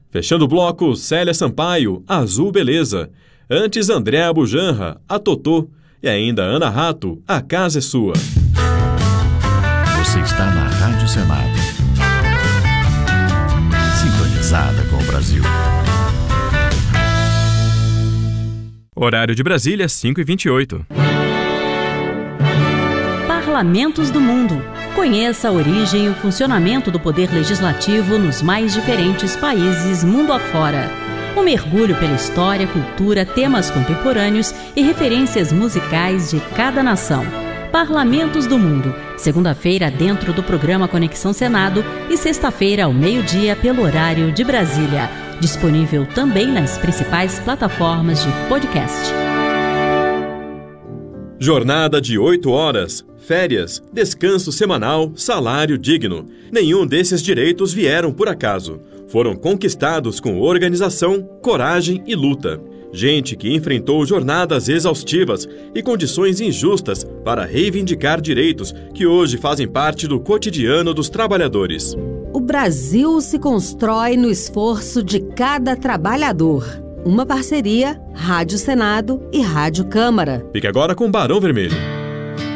Fechando o bloco, Célia Sampaio, Azul Beleza. Antes, André Abujanra, A Totô. E ainda Ana Rato, A Casa é Sua. Você está na Rádio Senado. Sintonizada com o Brasil. Horário de Brasília, 5h28. Parlamentos do Mundo. Conheça a origem e o funcionamento do poder legislativo nos mais diferentes países mundo afora. Um mergulho pela história, cultura, temas contemporâneos e referências musicais de cada nação. Parlamentos do Mundo. Segunda-feira dentro do programa Conexão Senado e sexta-feira ao meio-dia pelo horário de Brasília. Disponível também nas principais plataformas de podcast. Jornada de 8 horas, férias, descanso semanal, salário digno. Nenhum desses direitos vieram por acaso. Foram conquistados com organização, coragem e luta. Gente que enfrentou jornadas exaustivas e condições injustas para reivindicar direitos que hoje fazem parte do cotidiano dos trabalhadores. O Brasil se constrói no esforço de cada trabalhador. Uma parceria Rádio Senado e Rádio Câmara. Fique agora com Barão Vermelho.